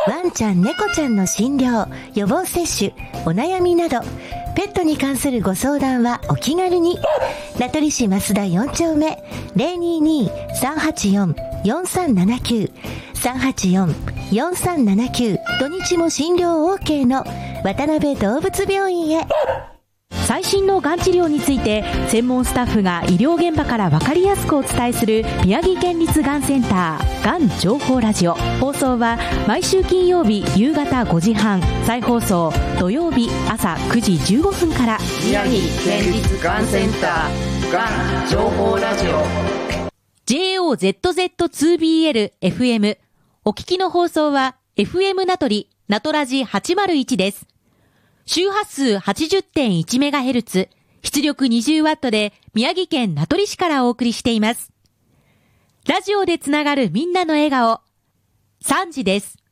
ワンちゃん猫ちゃんの診療、予防接種、お悩みなどペットに関するご相談はお気軽に。名取市増田4丁目 022-384-4379 384-4379、土日も診療 OK の渡辺動物病院へ。 最新のがん治療について専門スタッフが医療現場から分かりやすくお伝えする宮城県立がんセンターがん情報ラジオ。放送は毎週金曜日夕方5時半、再放送土曜日朝9時15分から。 宮城県立がんセンターがん情報ラジオ JOZZ2BL FM。 お聞きの放送は FM 名取名取ラジ801です。周波数 80.1MHz、 出力 20W で宮城県名取市からお送りしています。ラジオでつながるみんなの笑顔、3時です。